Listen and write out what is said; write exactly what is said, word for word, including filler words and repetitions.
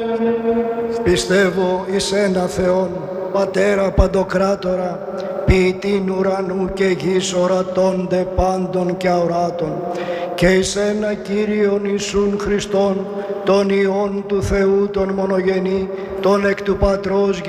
Πιστεύω εις ένα Θεόν, Πατέρα Παντοκράτορα, ποιητήν ουρανού και γης ορατώνται πάντων και αοράτων, και εις ένα Κύριον Ιησούν Χριστόν, τον Υιόν του Θεού τον μονογενή, τον εκ του Πατρός